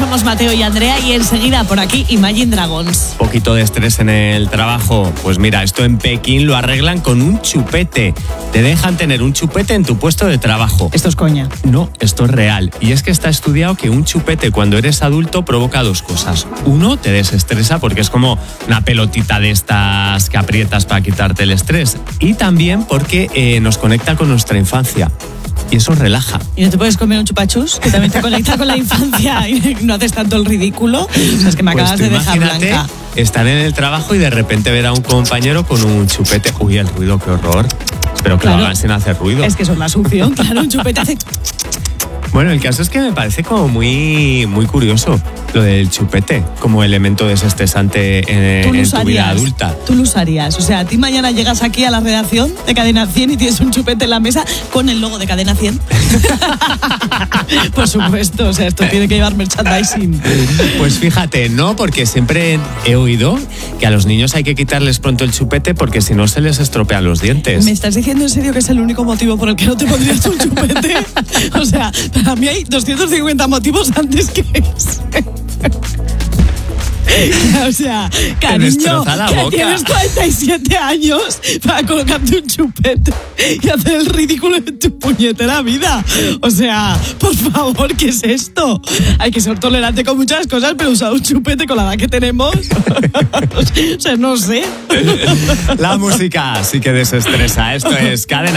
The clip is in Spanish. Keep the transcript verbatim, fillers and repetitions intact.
somos Mateo y Andrea y enseguida por aquí Imagine Dragons. Poquito de estrés en el trabajo. Pues mira, esto en Pekín lo arreglan con un chupete. Te dejan tener un chupete en tu puesto de trabajo. Esto es coña. No, esto es real. Y es que está estudiado que un chupete cuando eres adulto provoca dos cosas. Uno, te desestresa porque es como una pelotita de estas que aprietas para quitarte el estrés. Y también porque eh, nos conecta con nuestra infancia. Y eso relaja. ¿Y no te puedes comer un chupachus? Que también te conecta con la infancia y no haces tanto el ridículo. O sea, es que me acabas pues de dejar blanca. Estar en el trabajo y de repente ver a un compañero con un chupete. Uy, el ruido, qué horror. Espero que Claro. lo hagan sin hacer ruido. Es que eso es la succión, claro, un chupete hace... Bueno, el caso es que me parece como muy, muy curioso lo del chupete como elemento desestresante en, Tú lo en tu vida usarías, adulta. Tú lo usarías. O sea, a ti mañana llegas aquí a la redacción de Cadena cien y tienes un chupete en la mesa con el logo de Cadena cien. Por supuesto, o sea, esto tiene que llevar merchandising. Pues fíjate, no, porque siempre he oído que a los niños hay que quitarles pronto el chupete porque si no se les estropean los dientes. ¿Me estás diciendo en serio que es el único motivo por el que no te pondrías un chupete? O sea, para mí hay doscientos cincuenta motivos antes que ese. O sea, cariño, destroza la que boca. tienes cuarenta y siete años para colocarte un chupete y hacer el ridículo de tu puñetera vida. O sea, por favor, ¿qué es esto? Hay que ser tolerante con muchas cosas, pero usar un chupete con la edad que tenemos, o sea, no sé. La música sí que desestresa. Esto es Cadena.